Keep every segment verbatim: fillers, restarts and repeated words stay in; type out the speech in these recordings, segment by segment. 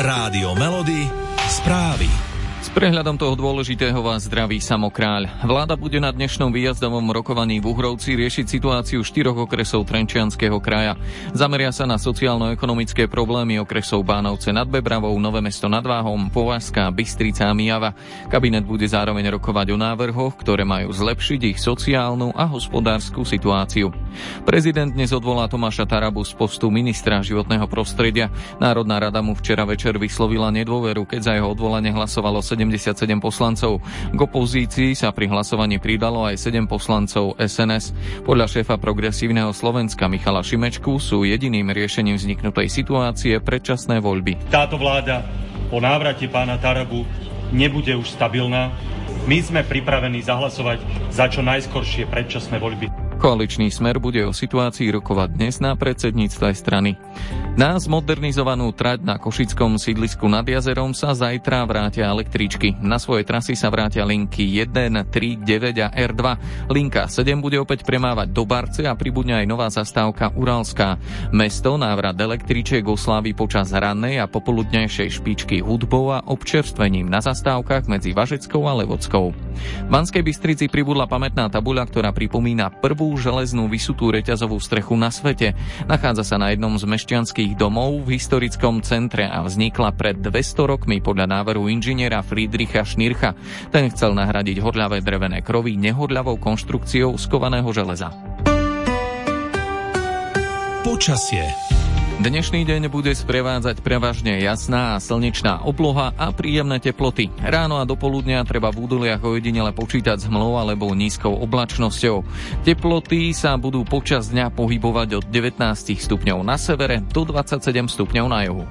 Rádio Melody, správy. S prehľadom toho dôležitého vás zdraví Samokráľ. Vláda bude na dnešnom výjazdovom rokovaní v Uhrovci riešiť situáciu štyroch okresov Trenčianskeho kraja. Zameria sa na sociálno-ekonomické problémy okresov Bánovce nad Bebravou, Nové Mesto nad Váhom, Považská, Bystrica a Myjava. Kabinet bude zároveň rokovať o návrhoch, ktoré majú zlepšiť ich sociálnu a hospodársku situáciu. Prezident dnes odvolá Tomáša Tarabu z postu ministra životného prostredia. Národná rada mu včera večer vyslovila nedôveru, keď za jeho odvolanie hlasovalo sedemdesiatsedem poslancov. K opozícii sa pri hlasovaní pridalo aj sedem poslancov es en es. Podľa šéfa Progresívneho Slovenska Michala Šimečku sú jediným riešením vzniknutej situácie predčasné voľby. Táto vláda po návrate pána Tarabu nebude už stabilná. My sme pripravení zahlasovať za čo najskoršie predčasné voľby. Koaličný Smer bude o situácii rokovať dnes na predsedníctve strany. Na zmodernizovanú trať na košickom sídlisku nad jazerom sa zajtra vrátia električky. Na svoje trasy sa vrátia linky jeden, tri, deväť a er dva. Linka sedem bude opäť premávať do Barce a pribudne aj nová zastávka Uralská. Mesto návrat električiek oslávi počas rannej a popoludnejšej špičky hudbou a občerstvením na zastávkach medzi Važeckou a Levockou. V Banskej Bystrici pribudla pamätná tabuľa, ktorá pripomína prvú železnú vysutú reťazovú strechu na svete. Nachádza sa na jednom z mešťanských domov v historickom centre a vznikla pred dvesto rokmi podľa návrhu inžiniera Friedricha Schnircha. Ten chcel nahradiť horľavé drevené krovy nehodľavou konštrukciou z kovaného železa. Počasie. Dnešný deň bude sprevádzať prevažne jasná a slnečná obloha a príjemné teploty. Ráno a dopoludnia treba v údoliach ojedinele počítať s hmlou alebo nízkou oblačnosťou. Teploty sa budú počas dňa pohybovať od devätnásť stupňov na severe do dvadsaťsedem stupňov na juhu.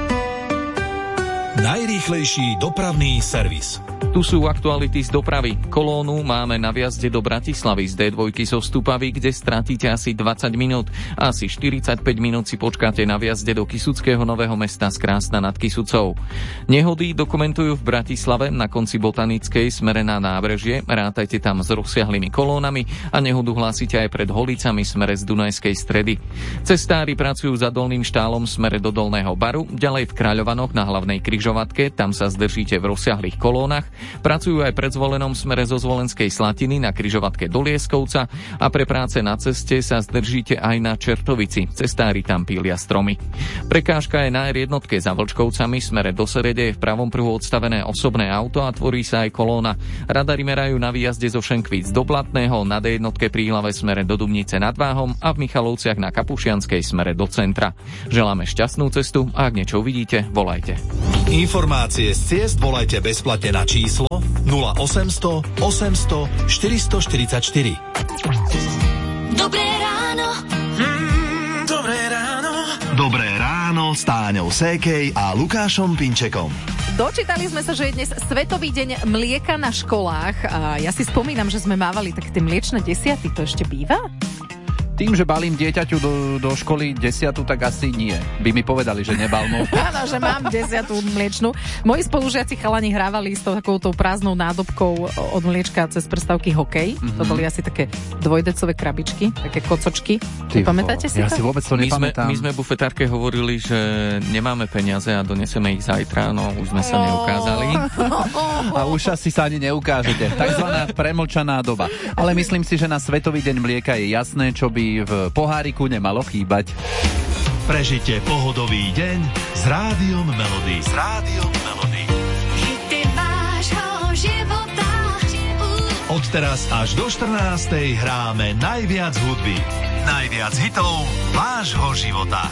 Najrýchlejší dopravný servis. Tu sú aktuality z dopravy. Kolónu máme na vjazde do Bratislavy z dé dva zo Stupavy, kde stratíte asi dvadsať minút. Asi štyridsaťpäť minút si počkáte na vjazde do Kysuckého Nového Mesta z Krásna nad Kysucou. Nehody dokumentujú v Bratislave na konci Botanickej smere na Nábrežie. Rátajte tam s rozsiahlými kolónami a nehodu hlásite aj pred Holicami smere z Dunajskej Stredy. Cestári pracujú za Dolným Štálom smere do Dolného Baru, ďalej v Kráľovanoch na hlavnej križovatke, tam sa zdržíte v rozsiahlych kolónach. Pracujú aj pred Zvolenom smere zo Zvolenskej Slatiny na križovatke do Lieskovca a pre práce na ceste sa zdržíte aj na Čertovici. Cestári tam pília stromy. Prekážka je na er jednotke za Vlčkovcami smere do Serede, je v pravom pruhu odstavené osobné auto a tvorí sa aj kolóna. Radari merajú na výjazde zo Šenkvíc do Blatného, na dé jednotke pri Hlave smere do Dubnice nad Váhom a v Michalovciach na Kapušianskej smere do centra. Želáme šťastnú cestu a ak niečo uvidíte, volajte. Informácie z ciest volajte bezplatne na číslo nula osemsto osemsto štyristoštyridsaťštyri. Dobré ráno. Mm, dobré ráno. Dobré ráno s Táňou Sékej a Lukášom Pinčekom. Dočítali sme sa, že je dnes Svetový deň mlieka na školách. A ja si spomínam, že sme mávali také tie mliečne desiaty. To ešte býva? Tým, že balím dieťaťu do, do školy desiatu, tak asi nie. By mi povedali, že nebalmo. Áno, že mám desiatu mliečnu. Moji spolužiaci chalani hrávali s takouto prázdnou nádobkou od mliečka cez prstávky hokej. Mm-hmm. To boli asi také dvojdecové krabičky, také kocočky. Ty, pamätáte si ja to? Ja si vôbec to nepamätám. My sme, my sme bufetárke hovorili, že nemáme peniaze a doneseme ich zajtra, no už sme sa neukázali. A už asi sa ani neukážete. Takzvaná premlčaná doba. Ale myslím si, že na Svetový deň mlieka je jasné, čo by v poháriku nemalo chýbať. Prežite pohodový deň s Rádiom Melody. S Rádiom Melody. Hity vášho života. Od teraz až do štrnástej hráme najviac hudby. Najviac hitov vášho života.